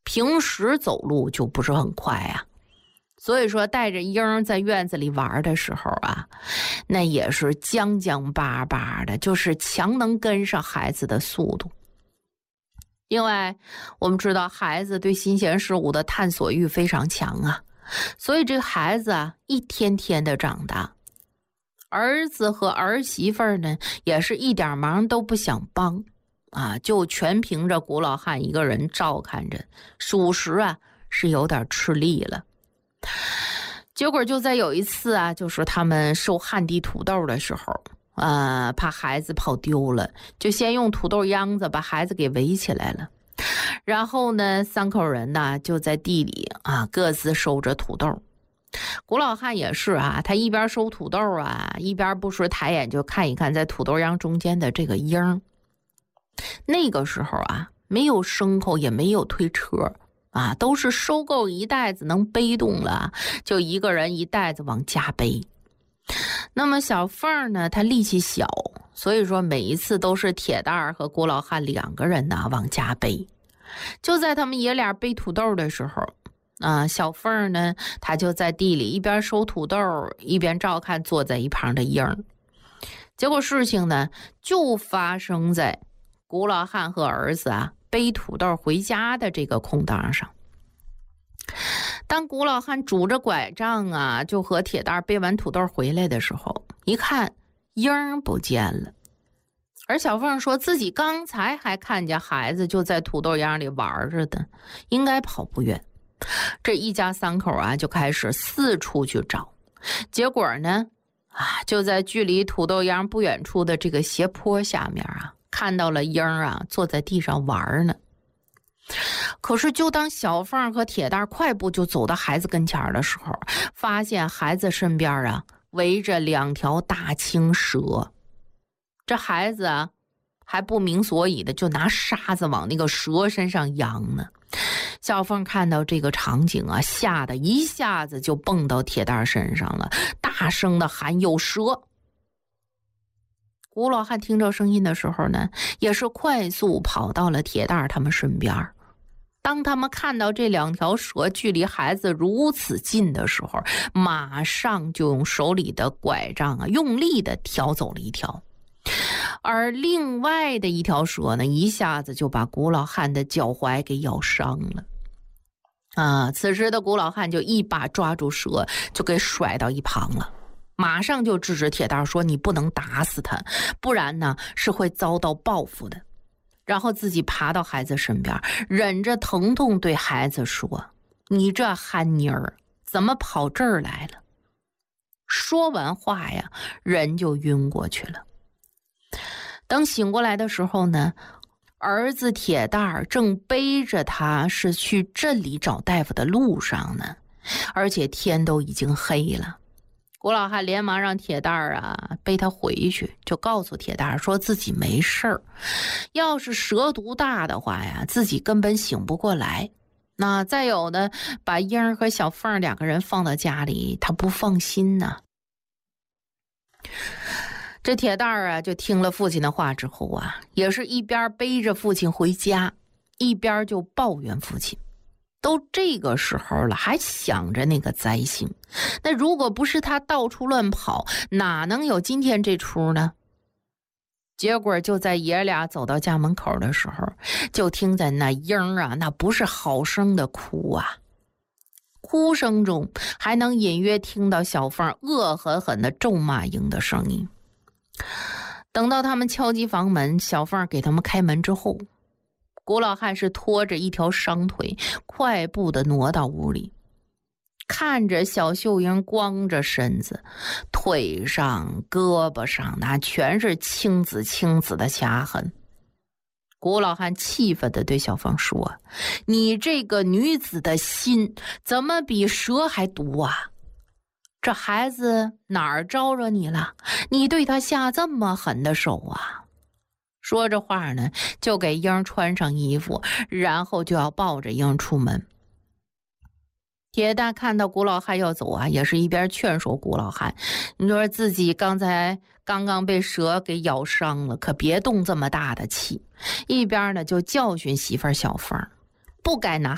平时走路就不是很快啊。所以说带着鹰在院子里玩的时候啊，那也是僵僵巴巴的，就是强能跟上孩子的速度。因为我们知道孩子对新鲜事物的探索欲非常强啊，所以这个孩子啊一天天的长大。儿子和儿媳妇呢也是一点忙都不想帮啊，就全凭着古老汉一个人照看着，属实啊是有点吃力了。结果就在有一次啊，就是他们收旱地土豆的时候怕孩子跑丢了，就先用土豆秧子把孩子给围起来了。然后呢3口人呢就在地里各自收着土豆。古老汉也是啊，他一边收土豆啊，一边不时抬眼就看一看在土豆秧中间的这个鹰。那个时候啊，没有牲口也没有推车都是收购一袋子能背动了，就一个人一袋子往家背。那么小凤呢，她力气小，所以说每一次都是铁蛋儿和古老汉2个人呢往家背。就在他们爷俩背土豆的时候小凤呢，她就在地里一边收土豆一边照看坐在一旁的鹰。结果事情呢就发生在古老汉和儿子背土豆回家的这个空档上。当古老汉拄着拐杖就和铁蛋背完土豆回来的时候，一看鹰不见了。而小凤说自己刚才还看见孩子就在土豆秧里玩着的，应该跑不远。这一家3口就开始四处去找，结果呢就在距离土豆秧不远处的这个斜坡下面看到了鹰坐在地上玩呢。可是就当小凤和铁蛋快步就走到孩子跟前的时候，发现孩子身边围着2条大青蛇。这孩子还不明所以的就拿沙子往那个蛇身上扬呢。小凤看到这个场景吓得一下子就蹦到铁蛋身上了，大声的喊有蛇。古老汉听着声音的时候呢，也是快速跑到了铁蛋他们身边。当他们看到这2条蛇距离孩子如此近的时候，马上就用手里的拐杖用力的挑走了一条。而另外的一条蛇呢，一下子就把古老汉的脚踝给咬伤了。此时的古老汉就一把抓住蛇，就给甩到一旁了，马上就制止铁蛋说：“你不能打死他，不然呢是会遭到报复的。”然后自己爬到孩子身边，忍着疼痛对孩子说：“你这憨妮儿，怎么跑这儿来了？”说完话呀，人就晕过去了。等醒过来的时候呢，儿子铁蛋正背着他是去镇里找大夫的路上呢，而且天都已经黑了。古老汉连忙让铁蛋背他回去，就告诉铁蛋说自己没事儿，要是蛇毒大的话呀，自己根本醒不过来。那再有的，把鹰和小凤2个人放到家里，他不放心呢。这铁蛋就听了父亲的话之后也是一边背着父亲回家，一边就抱怨父亲。都这个时候了，还想着那个灾星，那如果不是他到处乱跑，哪能有今天这出呢？结果就在爷俩走到家门口的时候，就听见那鹰那不是好声的哭哭声中还能隐约听到小凤恶狠狠的咒骂鹰的声音。等到他们敲击房门，小凤给他们开门之后，古老汉是拖着一条伤腿，快步的挪到屋里，看着小秀英光着身子，腿上胳膊上那全是青紫的掐痕。古老汉气愤地对小凤说：“你这个女子的心怎么比蛇还毒这孩子哪儿招惹你了？你对他下这么狠的手说着话呢，就给鹰穿上衣服，然后就要抱着鹰出门。铁蛋看到古老汉要走也是一边劝说古老汉，你说自己刚刚被蛇给咬伤了，可别动这么大的气。一边呢就教训媳妇小凤，不该拿